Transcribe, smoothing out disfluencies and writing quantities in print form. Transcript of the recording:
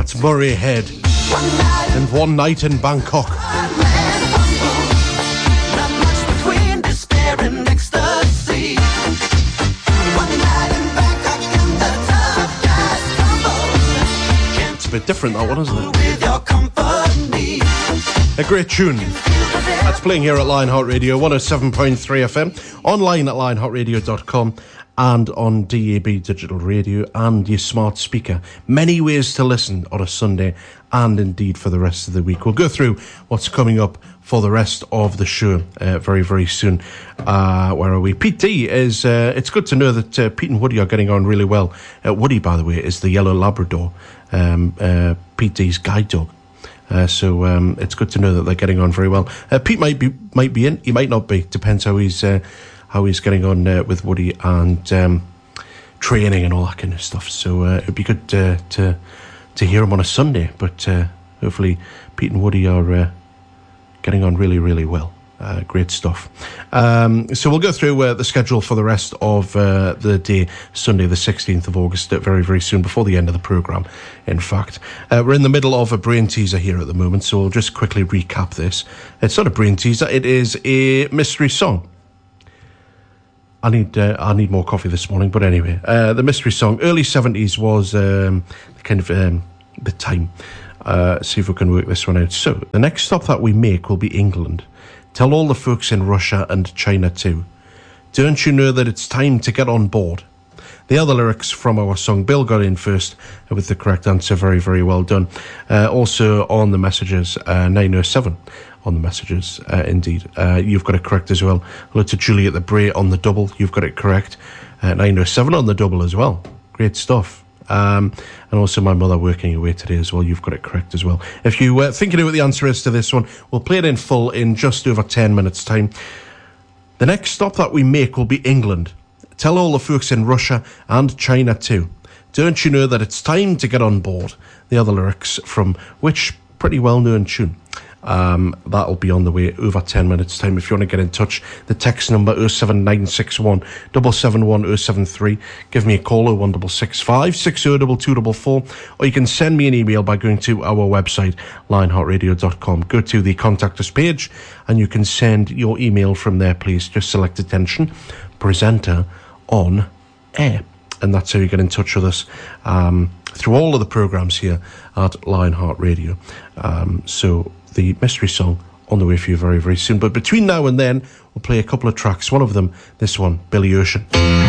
That's Murray Head and One Night in Bangkok. It's a bit different, that one, isn't it? A great tune. That's playing here at Lionheart Radio, 107.3 FM, online at lionheartradio.com, and on DAB Digital Radio and your smart speaker. Many ways to listen on a Sunday and indeed for the rest of the week. We'll go through what's coming up for the rest of the show very, very soon. Where are we? Pete D is... it's good to know that Pete and Woody are getting on really well. Woody, by the way, is the Yellow Labrador, Pete D's guide dog. So it's good to know that they're getting on very well. Pete might be in, he might not be. Depends how he's getting on with Woody and training and all that kind of stuff. So it'd be good to hear him on a Sunday. But hopefully Pete and Woody are getting on really, really well. Great stuff. So we'll go through the schedule for the rest of the day, Sunday the 16th of August, very, very soon, before the end of the programme, in fact. We're in the middle of a brain teaser here at the moment, so we'll just quickly recap this. It's not a brain teaser, it is a mystery song. I need more coffee this morning, but anyway, the mystery song, early 70s was kind of the time. See if we can work this one out. So, the next stop that we make will be England. Tell all the folks in Russia and China too. Don't you know that it's time to get on board? The other lyrics from our song. Bill got in first with the correct answer. Very, very well done. Also on the messages, 907 on the messages, indeed. You've got it correct as well. Hello to Juliet the Bray on the double. You've got it correct. 907 on the double as well. Great stuff. And also my mother working away today as well. You've got it correct as well. If you think you know what the answer is to this one, we'll play it in full in just over 10 minutes time. The next stop that we make will be England. Tell all the folks in Russia and China too. Don't you know that it's time to get on board? The other lyrics from which pretty well known tune. That'll be on the way over 10 minutes time. If you want to get in touch, the text number 07961 771 073. Give me a call 01665 602244, or you can send me an email by going to our website lionheartradio.com. Go to the contact us page and you can send your email from there, please. Just select attention, presenter on air, and that's how you get in touch with us through all of the programmes here at Lionheart Radio. So the mystery song on the way for you very, very soon. But between now and then, we'll play a couple of tracks. One of them, this one, Billy Ocean.